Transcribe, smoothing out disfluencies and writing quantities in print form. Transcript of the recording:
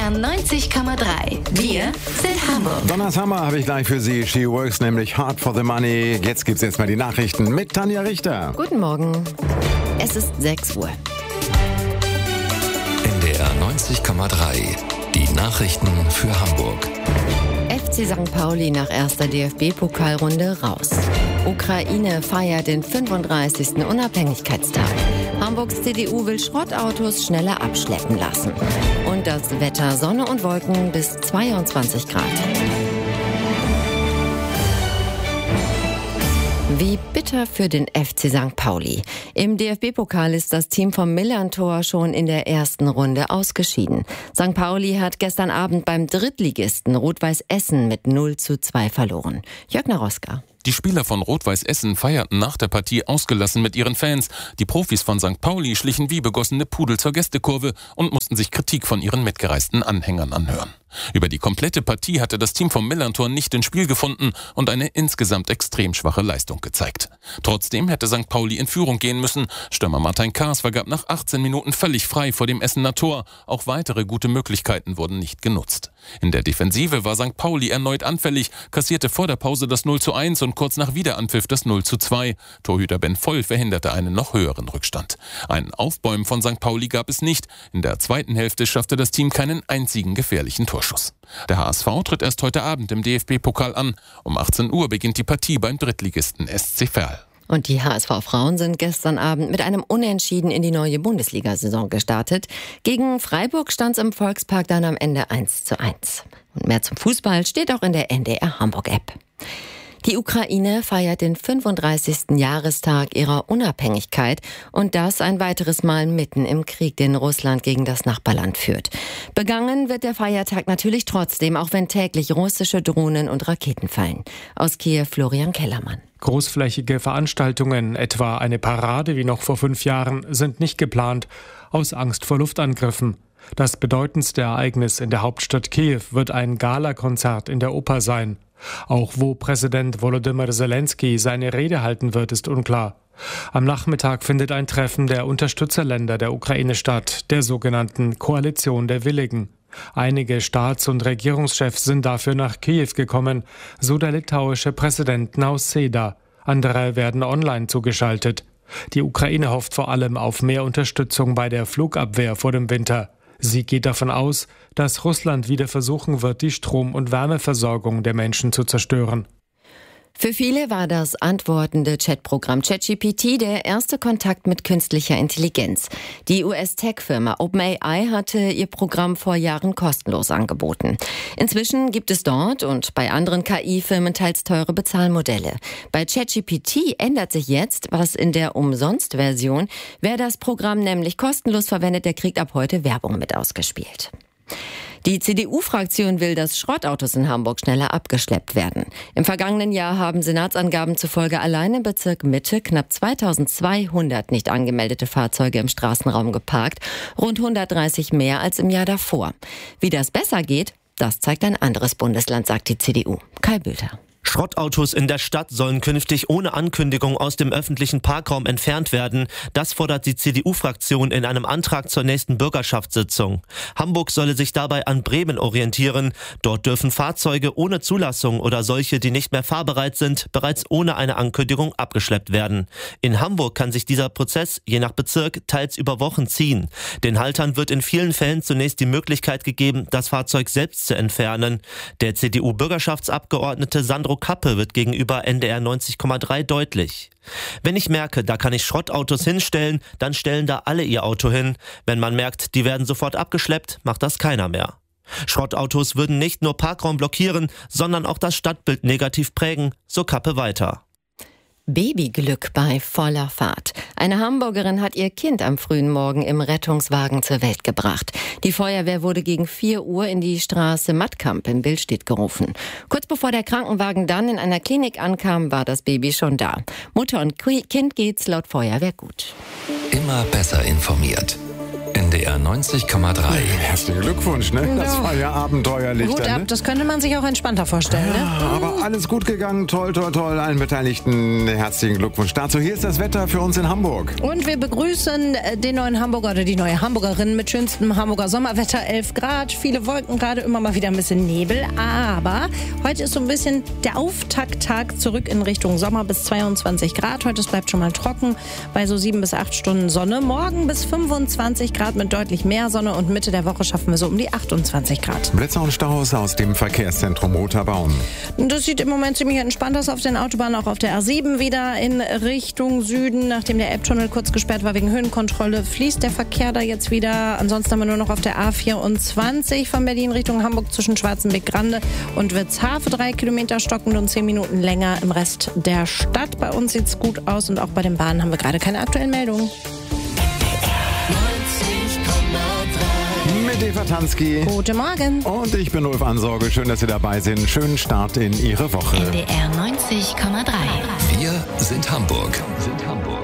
NDR 90,3. Wir sind Hamburg. Donner's Hammer habe ich gleich für Sie. She Works, nämlich Hard for the Money. Jetzt gibt's erstmal die Nachrichten mit Tanja Richter. Guten Morgen. Es ist 6 Uhr. NDR 90,3. Die Nachrichten für Hamburg. FC St. Pauli nach erster DFB-Pokalrunde raus. Ukraine feiert den 35. Unabhängigkeitstag. Hamburgs CDU will Schrottautos schneller abschleppen lassen. Und das Wetter: Sonne und Wolken bis 22 Grad. Wie bitter für den FC St. Pauli. Im DFB-Pokal ist das Team vom Millerntor schon in der ersten Runde ausgeschieden. St. Pauli hat gestern Abend beim Drittligisten Rot-Weiß Essen mit 0:2 verloren. Jörg Naroska. Die Spieler von Rot-Weiß Essen feierten nach der Partie ausgelassen mit ihren Fans. Die Profis von St. Pauli schlichen wie begossene Pudel zur Gästekurve und mussten sich Kritik von ihren mitgereisten Anhängern anhören. Über die komplette Partie hatte das Team vom Millerntor nicht ins Spiel gefunden und eine insgesamt extrem schwache Leistung gezeigt. Trotzdem hätte St. Pauli in Führung gehen müssen. Stürmer Martin Kaas vergab nach 18 Minuten völlig frei vor dem Essener Tor. Auch weitere gute Möglichkeiten wurden nicht genutzt. In der Defensive war St. Pauli erneut anfällig, kassierte vor der Pause das 0:1 und kurz nach Wiederanpfiff das 0:2. Torhüter Ben Voll verhinderte einen noch höheren Rückstand. Ein Aufbäumen von St. Pauli gab es nicht. In der zweiten Hälfte schaffte das Team keinen einzigen gefährlichen Torschuss. Der HSV tritt erst heute Abend im DFB-Pokal an. Um 18 Uhr beginnt die Partie beim Drittligisten SC Verl. Und die HSV-Frauen sind gestern Abend mit einem Unentschieden in die neue Bundesliga-Saison gestartet. Gegen Freiburg stand es im Volkspark dann am Ende 1:1. Und mehr zum Fußball steht auch in der NDR Hamburg-App. Die Ukraine feiert den 35. Jahrestag ihrer Unabhängigkeit und das ein weiteres Mal mitten im Krieg, den Russland gegen das Nachbarland führt. Begangen wird der Feiertag natürlich trotzdem, auch wenn täglich russische Drohnen und Raketen fallen. Aus Kiew Florian Kellermann. Großflächige Veranstaltungen, etwa eine Parade wie noch vor 5 Jahren, sind nicht geplant, aus Angst vor Luftangriffen. Das bedeutendste Ereignis in der Hauptstadt Kiew wird ein Galakonzert in der Oper sein. Auch wo Präsident Volodymyr Zelensky seine Rede halten wird, ist unklar. Am Nachmittag findet ein Treffen der Unterstützerländer der Ukraine statt, der sogenannten Koalition der Willigen. Einige Staats- und Regierungschefs sind dafür nach Kiew gekommen, so der litauische Präsident Nausėda. Andere werden online zugeschaltet. Die Ukraine hofft vor allem auf mehr Unterstützung bei der Flugabwehr vor dem Winter. Sie geht davon aus, dass Russland wieder versuchen wird, die Strom- und Wärmeversorgung der Menschen zu zerstören. Für viele war das antwortende Chatprogramm ChatGPT der erste Kontakt mit künstlicher Intelligenz. Die US-Tech-Firma OpenAI hatte ihr Programm vor Jahren kostenlos angeboten. Inzwischen gibt es dort und bei anderen KI-Firmen teils teure Bezahlmodelle. Bei ChatGPT ändert sich jetzt was in der Umsonst-Version. Wer das Programm nämlich kostenlos verwendet, der kriegt ab heute Werbung mit ausgespielt. Die CDU-Fraktion will, dass Schrottautos in Hamburg schneller abgeschleppt werden. Im vergangenen Jahr haben Senatsangaben zufolge allein im Bezirk Mitte knapp 2200 nicht angemeldete Fahrzeuge im Straßenraum geparkt, rund 130 mehr als im Jahr davor. Wie das besser geht, das zeigt ein anderes Bundesland, sagt die CDU. Kai Bülter. Schrottautos in der Stadt sollen künftig ohne Ankündigung aus dem öffentlichen Parkraum entfernt werden. Das fordert die CDU-Fraktion in einem Antrag zur nächsten Bürgerschaftssitzung. Hamburg solle sich dabei an Bremen orientieren. Dort dürfen Fahrzeuge ohne Zulassung oder solche, die nicht mehr fahrbereit sind, bereits ohne eine Ankündigung abgeschleppt werden. In Hamburg kann sich dieser Prozess je nach Bezirk teils über Wochen ziehen. Den Haltern wird in vielen Fällen zunächst die Möglichkeit gegeben, das Fahrzeug selbst zu entfernen. Der CDU-Bürgerschaftsabgeordnete Sandro Kappe wird gegenüber NDR 90,3 deutlich. Wenn ich merke, da kann ich Schrottautos hinstellen, dann stellen da alle ihr Auto hin. Wenn man merkt, die werden sofort abgeschleppt, macht das keiner mehr. Schrottautos würden nicht nur Parkraum blockieren, sondern auch das Stadtbild negativ prägen, so Kappe weiter. Babyglück bei voller Fahrt. Eine Hamburgerin hat ihr Kind am frühen Morgen im Rettungswagen zur Welt gebracht. Die Feuerwehr wurde gegen 4 Uhr in die Straße Mattkamp in Billstedt gerufen. Kurz bevor der Krankenwagen dann in einer Klinik ankam, war das Baby schon da. Mutter und Kind geht's laut Feuerwehr gut. Immer besser informiert. NDR 90,3. Herzlichen Glückwunsch, ne? Das war ja abenteuerlich. Gut dann, ab, ne? das könnte man sich auch entspannter vorstellen, ne? Aber alles gut gegangen, toll, toll, toll. Allen Beteiligten herzlichen Glückwunsch dazu. Hier ist das Wetter für uns in Hamburg. Und wir begrüßen den neuen Hamburger oder die neue Hamburgerin mit schönstem Hamburger Sommerwetter, 11 Grad, viele Wolken, gerade immer mal wieder ein bisschen Nebel. Aber heute ist so ein bisschen der Auftakttag zurück in Richtung Sommer bis 22 Grad. Heute bleibt schon mal trocken bei so 7 bis 8 Stunden Sonne. Morgen bis 25 Grad mit deutlich mehr Sonne und Mitte der Woche schaffen wir so um die 28 Grad. Blitzer und Staus aus dem Verkehrszentrum Roterbaum. Das sieht im Moment ziemlich entspannt aus auf den Autobahnen, auch auf der A7 wieder in Richtung Süden. Nachdem der Elbtunnel kurz gesperrt war wegen Höhenkontrolle, fließt der Verkehr da jetzt wieder. Ansonsten haben wir nur noch auf der A24 von Berlin Richtung Hamburg zwischen Schwarzenbeck-Grande und Witzhafe 3 Kilometer stockend und 10 Minuten länger im Rest der Stadt. Bei uns sieht es gut aus und auch bei den Bahnen haben wir gerade keine aktuellen Meldungen. Mit Eva Tansky. Guten Morgen. Und ich bin Ulf Ansorge. Schön, dass Sie dabei sind. Schönen Start in Ihre Woche. NDR 90,3. Wir sind Hamburg.